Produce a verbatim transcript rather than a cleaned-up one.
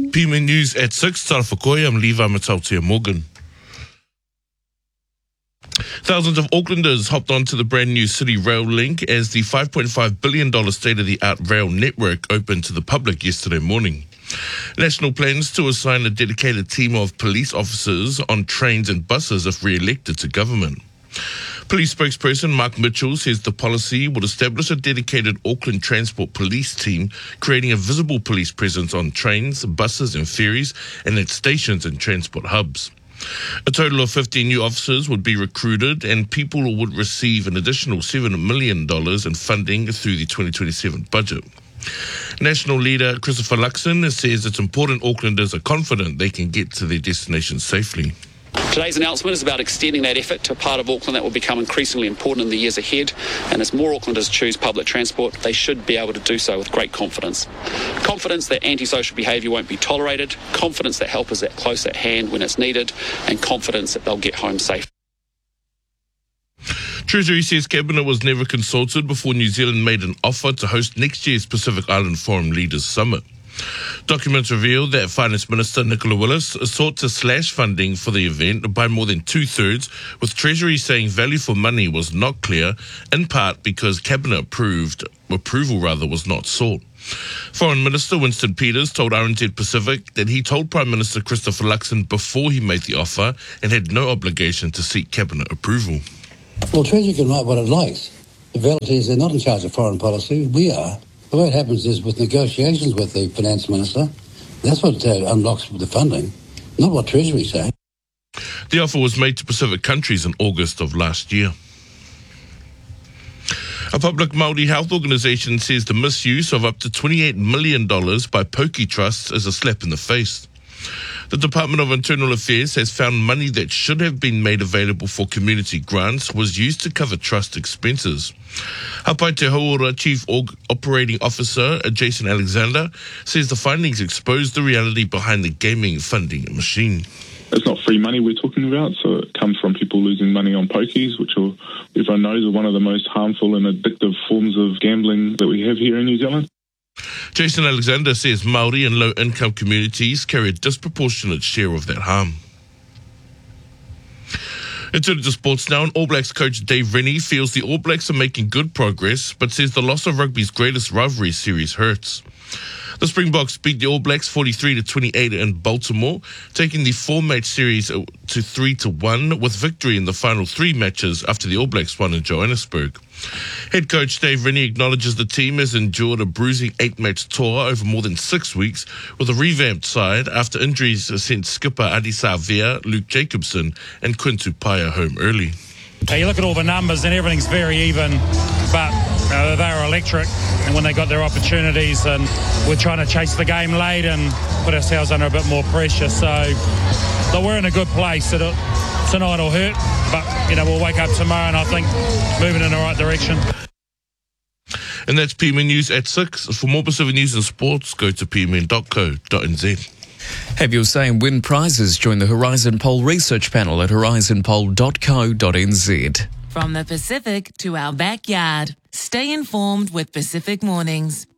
P M News at six, Tara Whakoe, I'm Levi Matautia Morgan. Thousands of Aucklanders hopped onto the brand new City Rail Link as the five point five billion dollars state-of-the-art rail network opened to the public yesterday morning. National plans to assign a dedicated team of police officers on trains and buses if re-elected to government. Police spokesperson Mark Mitchell says the policy would establish a dedicated Auckland Transport Police team, creating a visible police presence on trains, buses and ferries, and at stations and transport hubs. A total of fifteen new officers would be recruited, and people would receive an additional seven million dollars in funding through the twenty twenty-seven budget. National leader Christopher Luxon says it's important Aucklanders are confident they can get to their destination safely. Today's announcement is about extending that effort to a part of Auckland that will become increasingly important in the years ahead, and as more Aucklanders choose public transport, they should be able to do so with great confidence. Confidence that antisocial behaviour won't be tolerated, confidence that help is at close at hand when it's needed, and confidence that they'll get home safe. Treasury says Cabinet was never consulted before New Zealand made an offer to host next year's Pacific Island Forum Leaders Summit. Documents reveal that Finance Minister Nicola Willis sought to slash funding for the event by more than two-thirds, with Treasury saying value for money was not clear, in part because Cabinet approved, approval rather was not sought. Foreign Minister Winston Peters told R N Z Pacific that he told Prime Minister Christopher Luxon before he made the offer and had no obligation to seek Cabinet approval. Well, Treasury can write what it likes. The reality is they're not in charge of foreign policy. We are. The way it happens is with negotiations with the Finance Minister, that's what uh, unlocks the funding, not what Treasury say. The offer was made to Pacific countries in August of last year. A public Māori health organisation says the misuse of up to twenty-eight million dollars by Poki trusts is a slap in the face. The Department of Internal Affairs has found money that should have been made available for community grants was used to cover trust expenses. Hapai Te Hauora Chief Operating Officer Jason Alexander says the findings expose the reality behind the gaming funding machine. It's not free money we're talking about, so it comes from people losing money on pokies, which are, everyone knows are one of the most harmful and addictive forms of gambling that we have here in New Zealand. Jason Alexander says Māori and low-income communities carry a disproportionate share of that harm. In terms of sports now, All Blacks coach Dave Rennie feels the All Blacks are making good progress, but says the loss of rugby's greatest rivalry series hurts. The Springboks beat the All Blacks forty-three to twenty-eight in Baltimore, taking the four-match series to three to one, with victory in the final three matches after the All Blacks won in Johannesburg. Head coach Dave Rennie acknowledges the team has endured a bruising eight-match tour over more than six weeks, with a revamped side after injuries sent skipper Adisa Vea, Luke Jacobson and Quinn Tupaia home early. You look at all the numbers and everything's very even, but uh, they were electric, and when they got their opportunities, and we're trying to chase the game late and put ourselves under a bit more pressure. So but we're in a good place. It'll, tonight will hurt, but you know we'll wake up tomorrow and I think moving in the right direction. And that's P M N News at six. For more Pacific news and sports, go to p m n dot co dot n z. Have your say and win prizes. Join the Horizon Poll research panel at horizon poll dot co dot n z. From the Pacific to our backyard, stay informed with Pacific Mornings.